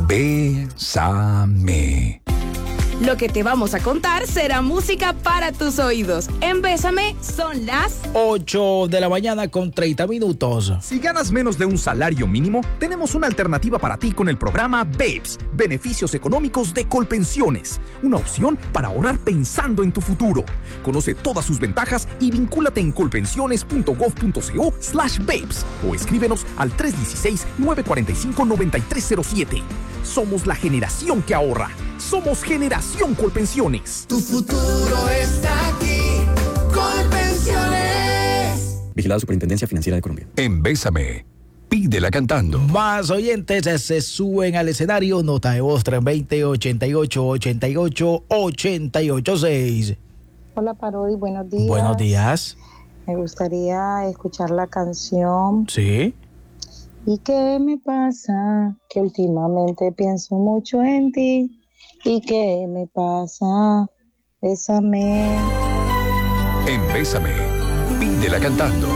Bésame. Lo que te vamos a contar será música para tus oídos. En Bésame son las 8 de la mañana con 30 minutos. Si ganas menos de un salario mínimo, tenemos una alternativa para ti con el programa BEPS, Beneficios Económicos de Colpensiones. Una opción para ahorrar pensando en tu futuro. Conoce todas sus ventajas y vincúlate en colpensiones.gov.co/BEPS o escríbenos al 316-945-9307. Somos la generación que ahorra. Somos Generación Colpensiones. Tu futuro está aquí. Colpensiones. Vigilado Superintendencia Financiera de Colombia. En Bésame, pídela cantando. Más oyentes se suben al escenario. Nota de voz 320 88 88 886. Hola Parodi, buenos días. Buenos días. Me gustaría escuchar la canción. Sí. ¿Y qué me pasa? Que últimamente pienso mucho en ti. ¿Y qué me pasa? Bésame. En Bésame, pídela cantando.